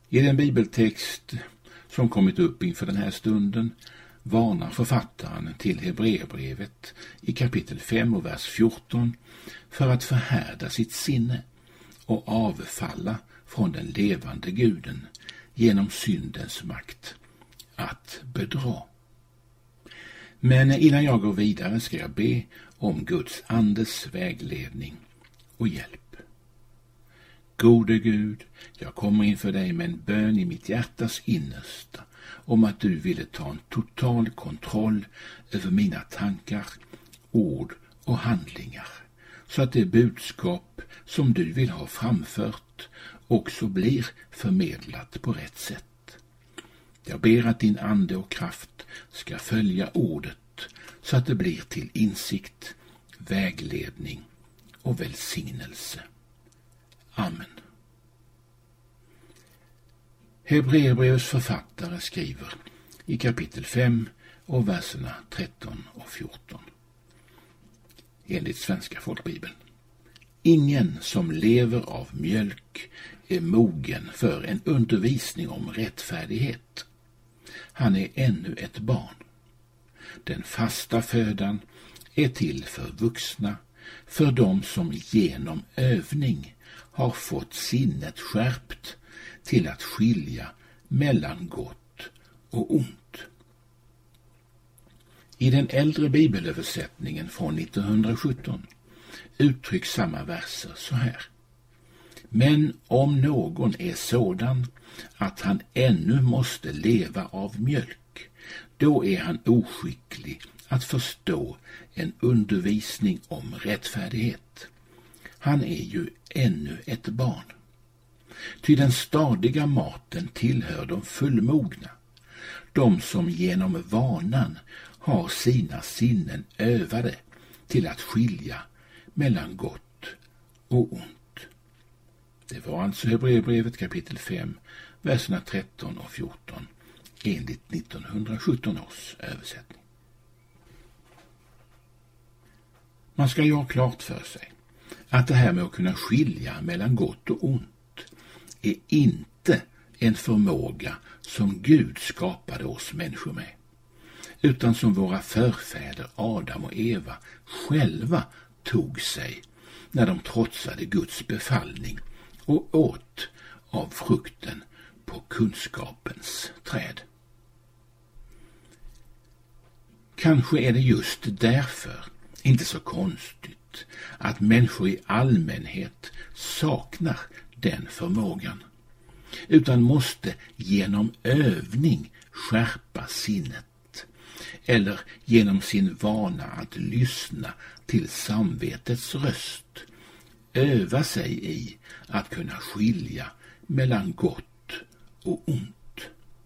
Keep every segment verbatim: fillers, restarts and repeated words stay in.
I den bibeltext som kommit upp inför den här stunden varnar författaren till Hebreerbrevet i kapitel fem och vers fjorton för att förhärda sitt sinne och avfalla från den levande guden genom syndens makt att bedra. Men innan jag går vidare ska jag be om Guds andes vägledning och hjälp. Gode Gud, jag kommer inför dig med en bön i mitt hjärtas innersta om att du ville ta en total kontroll över mina tankar, ord och handlingar, så att det budskap som du vill ha framfört också blir förmedlat på rätt sätt. Jag ber att din ande och kraft ska följa ordet så att det blir till insikt, vägledning och välsignelse. Amen. Hebreerbrevets författare skriver i kapitel fem och verserna tretton och fjorton. Enligt Svenska folkbibeln. Ingen som lever av mjölk är mogen för en undervisning om rättfärdighet. Han är ännu ett barn. Den fasta födan är till för vuxna, för dem som genom övning har fått sinnet skärpt till att skilja mellan gott och ont. I den äldre bibelöversättningen från nittonhundrasjutton uttrycks samma verser så här. Men om någon är sådan att han ännu måste leva av mjölk, då är han oskicklig att förstå en undervisning om rättfärdighet. Han är ju ännu ett barn. Ty den stadiga maten tillhör de fullmogna, de som genom vanan har sina sinnen övade till att skilja mellan gott och ont. Det var alltså Hebreerbrevet kapitel fem, verserna tretton och fjorton, enligt nittonhundrasjutton års översättning. Man ska ju ha klart för sig att det här med att kunna skilja mellan gott och ont är inte en förmåga som Gud skapade oss människor med, utan som våra förfäder Adam och Eva själva tog sig när de trotsade Guds befallning och åt av frukten på kunskapens träd. Kanske är det just därför inte så konstigt att människor i allmänhet saknar den förmågan, utan måste genom övning skärpa sinnet eller genom sin vana att lyssna till samvetets röst öva sig i att kunna skilja mellan gott och ont.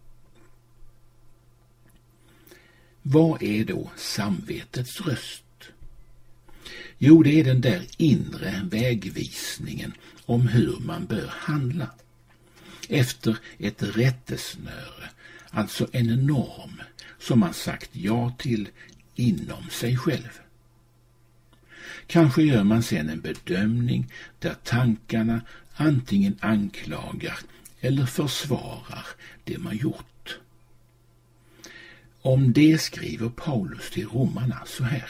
Vad är då samvetets röst? Jo, det är den där inre vägvisningen om hur man bör handla. Efter ett rättesnöre, alltså en norm som man sagt ja till inom sig själv. Kanske gör man sedan en bedömning där tankarna antingen anklagar eller försvarar det man gjort. Om det skriver Paulus till romarna så här.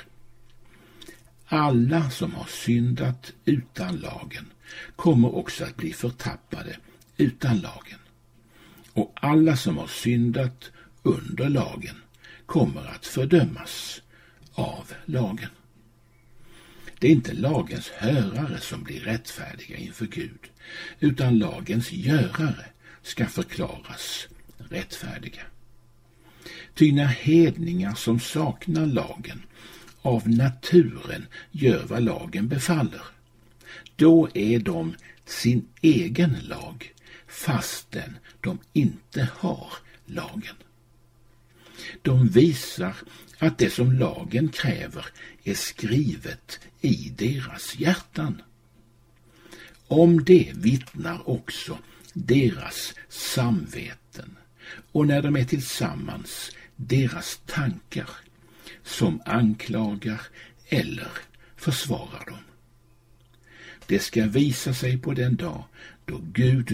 Alla som har syndat utan lagen kommer också att bli förtappade utan lagen. Och alla som har syndat under lagen kommer att fördömas av lagen. Det är inte lagens hörare som blir rättfärdiga inför Gud, utan lagens görare ska förklaras rättfärdiga. Ty när hedningar som saknar lagen av naturen gör vad lagen befaller, då är de sin egen lag, fastän de inte har lagen. De visar att det som lagen kräver är skrivet i deras hjärtan. Om det vittnar också deras samveten, och när de är tillsammans deras tankar, som anklagar eller försvarar dem. Det ska visa sig på den dag då Gud